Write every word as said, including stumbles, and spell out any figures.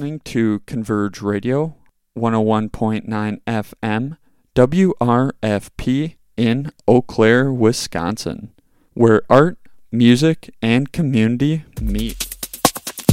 listening to Converge Radio, one oh one point nine F M, W R F P in Eau Claire, Wisconsin, where art, music, and community meet.